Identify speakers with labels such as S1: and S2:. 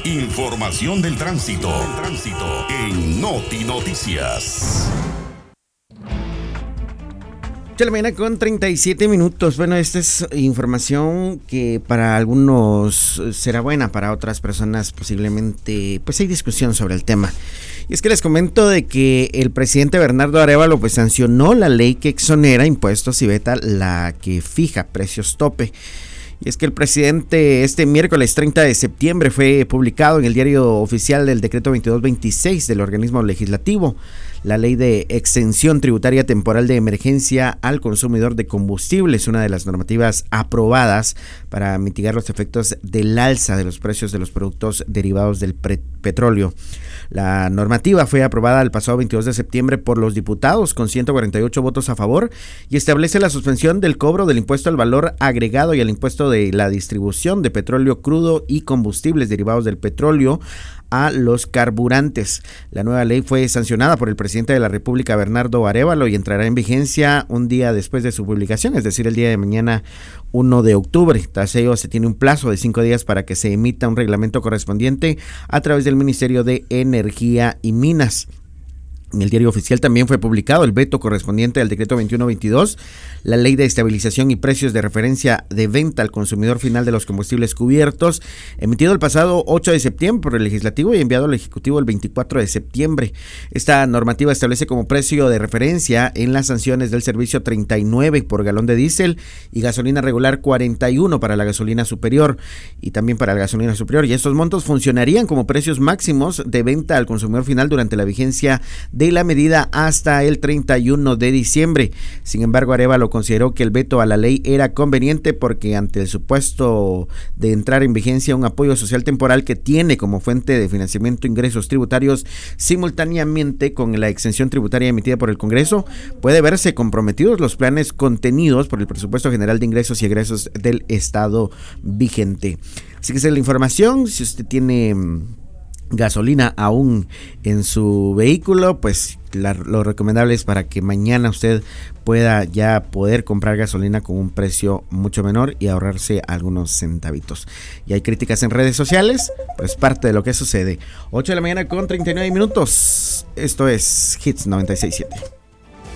S1: Información del tránsito en Noti Noticias.
S2: Ya la mañana con 37 minutos. Bueno, esta es información que para algunos será buena, para otras personas posiblemente pues hay discusión sobre el tema. Y es que les comento de que el presidente Bernardo Arévalo pues sancionó la ley que exonera impuestos y veta la que fija precios tope. Y es que el presidente este miércoles 30 de septiembre fue publicado en el diario oficial del decreto 2226 del organismo legislativo, la ley de exención tributaria temporal de emergencia al consumidor de combustibles, una de las normativas aprobadas para mitigar los efectos del alza de los precios de los productos derivados del petróleo. La normativa fue aprobada el pasado 22 de septiembre por los diputados con 148 votos a favor y establece la suspensión del cobro del impuesto al valor agregado y al impuesto de la distribución de petróleo crudo y combustibles derivados del petróleo a los carburantes. La nueva ley fue sancionada por el presidente de la República, Bernardo Arévalo, y entrará en vigencia un día después de su publicación, es decir, el día de mañana 1 de octubre. Tras ello, se tiene un plazo de 5 días para que se emita un reglamento correspondiente a través del Ministerio de Energía y Minas. En el diario oficial también fue publicado el veto correspondiente al decreto 2122, la ley de estabilización y precios de referencia de venta al consumidor final de los combustibles cubiertos, emitido el pasado 8 de septiembre por el legislativo y enviado al ejecutivo el 24 de septiembre. Esta normativa establece como precio de referencia en las sanciones del servicio 39 por galón de diésel y gasolina regular 41 para la gasolina superior y también para la gasolina superior, y estos montos funcionarían como precios máximos de venta al consumidor final durante la vigencia de la medida hasta el 31 de diciembre. Sin embargo, Arévalo consideró que el veto a la ley era conveniente porque ante el supuesto de entrar en vigencia un apoyo social temporal que tiene como fuente de financiamiento ingresos tributarios simultáneamente con la exención tributaria emitida por el Congreso, puede verse comprometidos los planes contenidos por el presupuesto general de ingresos y egresos del Estado vigente. Así que esa es la información. Si usted tiene gasolina aún en su vehículo, pues lo recomendable es para que mañana usted pueda ya poder comprar gasolina con un precio mucho menor y ahorrarse algunos centavitos. Y hay críticas en redes sociales, pues parte de lo que sucede. 8 de la mañana con 39 minutos. Esto es Hits 96.7.